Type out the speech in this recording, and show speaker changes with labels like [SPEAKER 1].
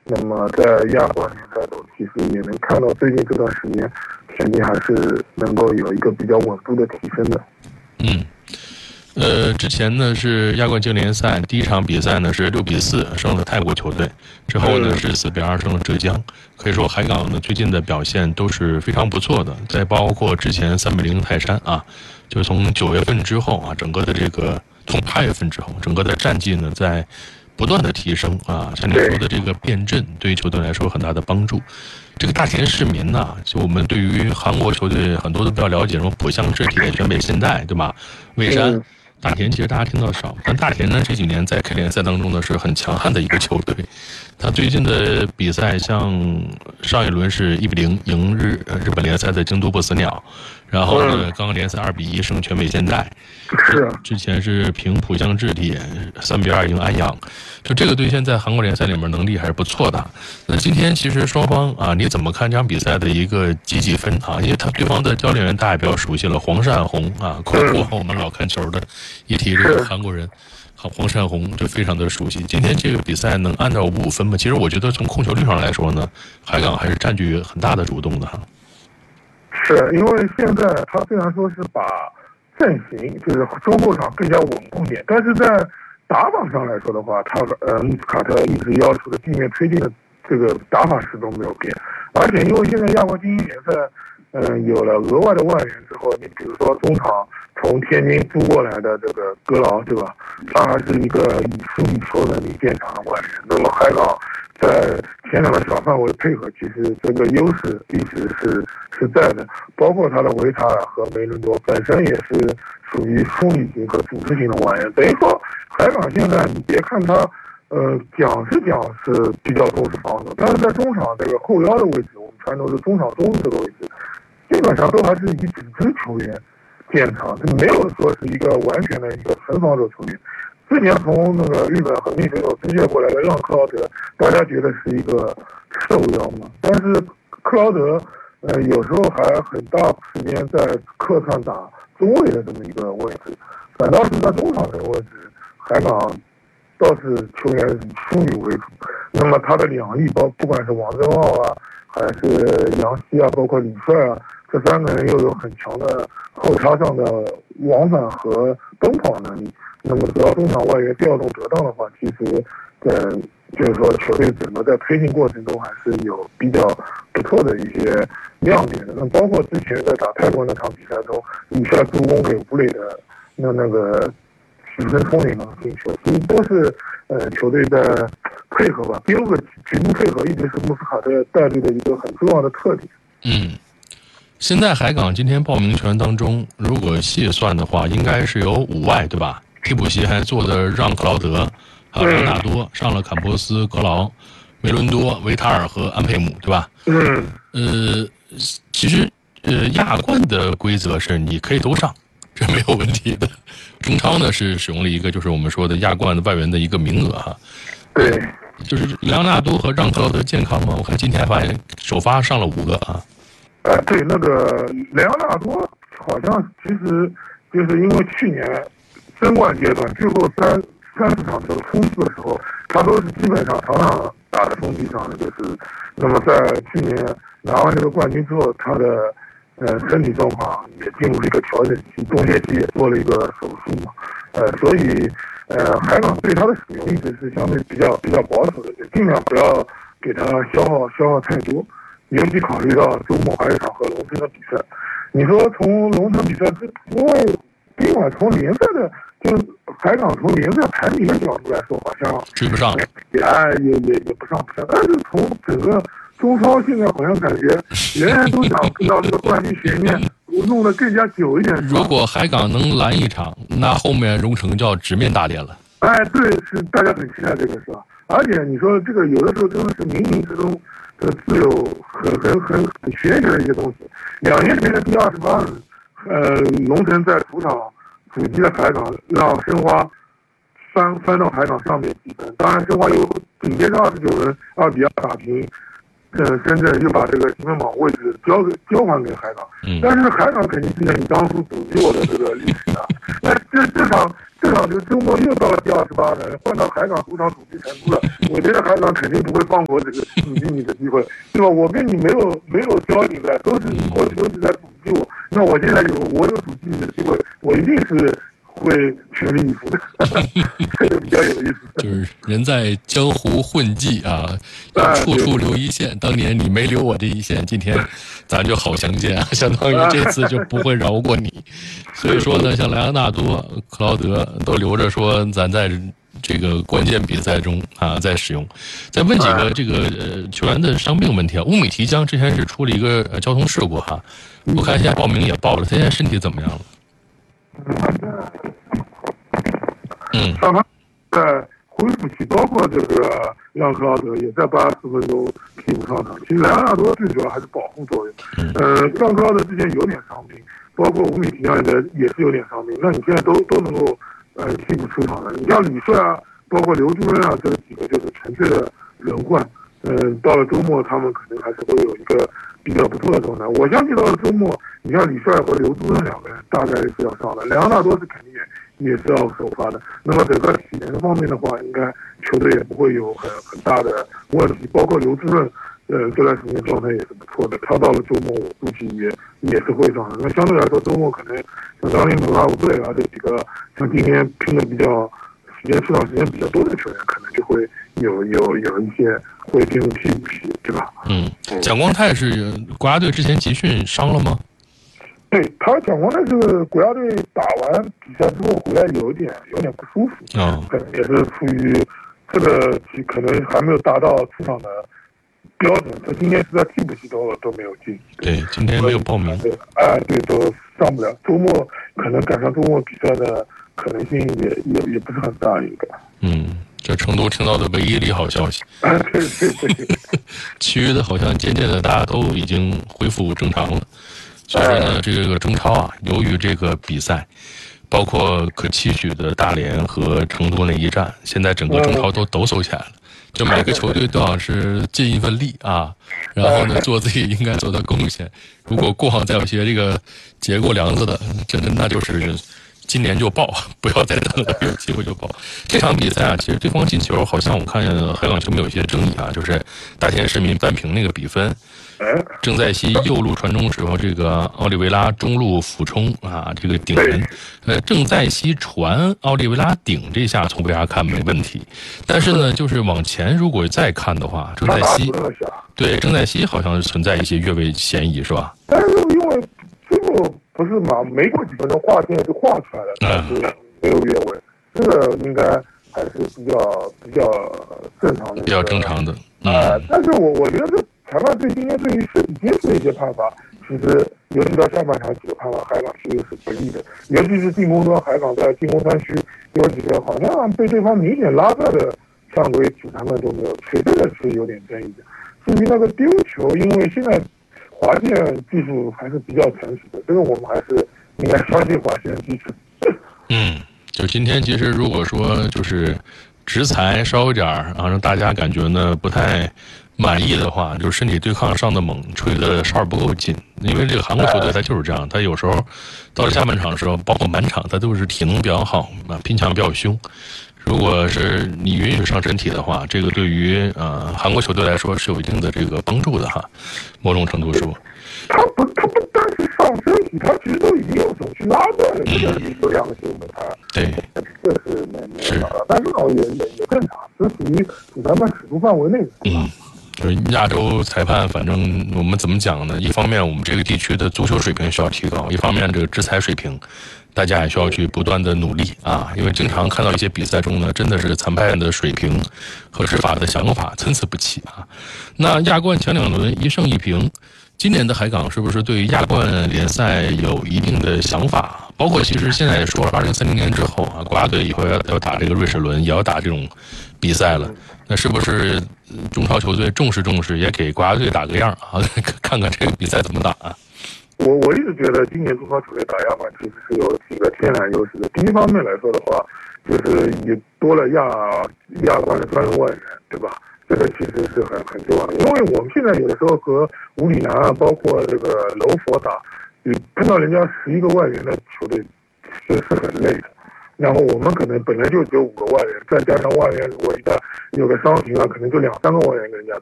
[SPEAKER 1] 那么在亚冠联赛中，其实也能看到最近这段时间成绩还是能够有一个比较稳步的提升的。
[SPEAKER 2] 之前呢是亚冠经联赛第一场比赛呢是6-4胜了泰国球队，之后呢是4-2胜了浙江。可以说海港呢最近的表现都是非常不错的，再包括之前3-0泰山啊，就从9月份之后啊，整个的这个从8月份之后，整个的战绩呢在不断的提升啊，像你说的这个变阵对球队来说有很大的帮助。这个大田市民呢，就我们对于韩国球队很多都比较了解，什么浦项制铁、全北现代，对吧？蔚山。大田其实大家听到少，但大田呢这几年在 K 联赛当中呢是很强悍的一个球队。他最近的比赛，像上一轮是1-0赢日本联赛的京都不死鸟，然后呢刚刚联赛2-1胜全北现代，之前是平浦项制铁3-2赢安阳，就这个队现在韩国联赛里面能力还是不错的。那今天其实双方啊，你怎么看这场比赛的一个几分啊？因为对方的教练员大家也比较熟悉了，黄善宏啊，括弧我们老看球的一提这个韩国人。黄善宏就非常的熟悉。今天这个比赛能按照5-5分吗？其实我觉得从控球率上来说呢，海港还是占据很大的主动的哈。
[SPEAKER 1] 是因为现在他虽然说是把阵型就是中后场更加稳固点，但是在打法上来说的话，他穆斯卡特一直要求的地面推进的这个打法始终没有变。而且因为现在亚冠精英联赛有了额外的外援之后，你比如说中场从天津租过来的这个格劳，对吧？他还是一个以处理球能力见长的外援。那么海港在前场的小范围配合，其实这个优势一直是在的。包括他的维塔尔和梅伦多本身也是属于处理型和组织型的外援。等于说海港现在你别看他讲是比较重视防守，但是在中场这个后腰的位置，我们传统是中场中这个位置，基本上都还是以组织球员见长，这没有说是一个完全的一个纯防守球员。之前从那个日本横滨水手租借过来的让克劳德，大家觉得是一个受腰嘛，但是克劳德有时候还很大时间在客场打中卫的这么一个位置，反倒是在中场这个位置，海港倒是球员以处理为主。那么他的两翼不管是王正浩啊，还是杨希啊，包括李帅啊，这3个人又有很强的后插上的往返和奔跑能力。那么只要中场外援调动得当的话，其实就是说球队整个在推进过程中还是有比较不错的一些亮点的。那包括之前在打泰国那场比赛中，李帅助攻给吴磊的那个几分聪明的进球，其实都是球队在配合吧，第6个局部配合一直是穆斯卡特带队的一个很重要的特点。
[SPEAKER 2] 现在海港今天报名权当中，如果细算的话，应该是有5外，对吧？替补席还坐的让克劳德，还有朗纳多，上了坎波斯、格劳、梅伦多、维塔尔和安佩姆，对吧？其实亚冠的规则是你可以都上，这没有问题的。中超呢是使用了一个就是我们说的亚冠的外援的一个名额哈。
[SPEAKER 1] 对，
[SPEAKER 2] 就是莱昂纳多和让克劳德健康吗？我看今天发现首发上了5个啊。
[SPEAKER 1] 对，那个莱昂纳多好像其实就是因为去年争冠阶段最后三四场球冲刺的时候，他都是基本上场场打在冲击上的，就是那么在去年拿完这个冠军之后，他的身体状况也进入了一个调整期，中间期也做了一个手术嘛，所以海港对他的使用一直是相对比较保守的，就尽量不要给他消耗太多。尤其考虑到周末还有一场和龙城的比赛，你说从龙城比赛因为尽管从联赛的，就是海港从联赛排名的角度来说，好像
[SPEAKER 2] 追不上，
[SPEAKER 1] 也不上，但是从整个中超现在好像感觉人人都想碰到这个冠军悬念，弄得更加久一点。
[SPEAKER 2] 如果海港能拦一场，那后面龙城就要直面大连了。
[SPEAKER 1] 对，是大家很期待这个是吧？而且你说这个有的时候真的是冥冥之中的自有很玄学的一些东西。2年前的第28轮，龙城在主场阻击了海港，让申花翻到海港上面积分。当然，申花又紧接着29轮2-2打平深圳又把这个积分榜位置交还给海港，但是海港肯定记得你当初阻击我的这个历史啊。那这场就周末又到了第28轮，换到海港主场阻击成都了，我觉得海港肯定不会放过这个阻击你的机会，对吧？我跟你没有交集的，都是你过去都是在阻击我，那我现在我有阻击你的机会，我一定是会全力以赴的，这个比较有意思。
[SPEAKER 2] 就是人在江湖混迹啊，要处处留一线。当年你没留我这一线，今天咱就好相见啊！相当于这次就不会饶过你。所以说呢，像莱昂纳多、克劳德都留着说，咱在这个关键比赛中啊再使用。再问几个这个球员的伤病问题啊。乌米提江之前是出了一个交通事故哈，我看现在报名也报了，他现在身体怎么样了？
[SPEAKER 1] 上他在恢复期，包括这个让克劳德也在84分钟替补上场。其实莱昂纳多最主要还是保护作用。让克劳德之前有点伤病，包括乌米提江也是有点伤病。那你现在都能够替补出场了。你像李帅啊，包括刘朱润啊，这几个就是纯粹的轮换。到了周末他们可能还是会有一个比较不错的状态。我相信到了周末，你像李帅和刘朱润两个人大概率是要上的，莱昂纳多是肯定也是要首发的。那么整个体能方面的话，应该球队也不会有很大的问题。包括刘朱润，这段时间状态也是不错的。他到了周末，我估计也是会上的。那相对来说，周末可能像张琳芃啊、吴队啊这几个，像今天拼的比较出场时间比较多的球员，可能就会有一些会进入替补席，对吧？
[SPEAKER 2] 蒋光太是国家队之前集训伤了吗？
[SPEAKER 1] 对，他蒋光太是国家队打完比赛之后回来有点不舒服，可能也是出于这个可能还没有达到出场的标准，他今天是在替补席都没有进。
[SPEAKER 2] 对，今天没有报名。
[SPEAKER 1] 对，都上不了。周末可能赶上周末比赛的可能性也不是很大，应该。
[SPEAKER 2] 这成都听到的唯一利好消息。
[SPEAKER 1] 对。
[SPEAKER 2] 其余的好像渐渐的大家都已经恢复正常了。所以说呢，这个中超啊，由于这个比赛，包括可期许的大连和成都那一战，现在整个中超都抖擞起来了。就每个球队都要是尽一份力啊，然后呢做自己应该做的贡献。如果过往再有些这个结过梁子的，真的那就是今年就报，不要再等了，有机会就报。这场比赛啊，其实对方进球好像我看海港球迷有一些争议啊，就是大田市民扳平那个比分。郑在熙右路传中时候，这个奥利维拉中路俯冲啊，这个顶人，郑在熙传奥利维拉顶这下从 VR 看没问题，但是呢，就是往前如果再看的话，郑在熙好像存在一些越位嫌疑，是吧？
[SPEAKER 1] 但是因为最后不是嘛，没过几分钟画线就画出来了，没有越位，这个应该还是比较正常的，
[SPEAKER 2] 比较正常的。
[SPEAKER 1] 但是我觉得这裁判对今天对于身体接触的一些判罚，其实尤其到下半场几个判罚，海港其实是不利的。尤其是进攻端，海港在进攻端区有几个好像被对方明显拉在的犯规，主裁判都没有吹，这个是有点争议的。至于那个丢球，因为现在滑线技术还是比较成熟的，这个我们还是应该相信滑线技术。
[SPEAKER 2] 就今天其实如果说就是直裁稍微点儿，让大家感觉呢不太满意的话，就是身体对抗上的猛，吹的哨不够紧。因为这个韩国球队他就是这样，他有时候到了下半场的时候，包括满场，他都是体能比较好，拼抢比较凶。如果是你允许上身体的话，这个对于韩国球队来说是有一定的这个帮助的哈，某种程度说。
[SPEAKER 1] 他不单是上身体，他其实都已经用手去拉断了，这个有两个球的他。
[SPEAKER 2] 对，
[SPEAKER 1] 这是没办法，但是也正常，是属于主裁判尺度范围内的。
[SPEAKER 2] 就是亚洲裁判，反正我们怎么讲呢？一方面我们这个地区的足球水平需要提高，一方面这个制裁水平，大家也需要去不断的努力啊。因为经常看到一些比赛中呢，真的是裁判的水平和执法的想法参差不齐啊。那亚冠前2轮1胜1平。今年的海港是不是对于亚冠联赛有一定的想法？包括其实现在也说了，2030年之后啊，国家队以后要打这个瑞士轮，也要打这种比赛了。那是不是中超球队重视，也给国家队打个样啊？看看这个比赛怎么打啊？
[SPEAKER 1] 我一直觉得今年中超球队打亚冠其实是有几个天然优势的。第一方面来说的话，就是也多了亚冠的专业外援，对吧？ 这个其实是很重要的，因为我们现在有的时候和武里南啊，包括这个柔佛打，你碰到人家11个外援的球队，其实是很累的。然后我们可能本来就只有5个外援，再加上外援如果一旦有个伤停啊，可能就2、3个外援跟人家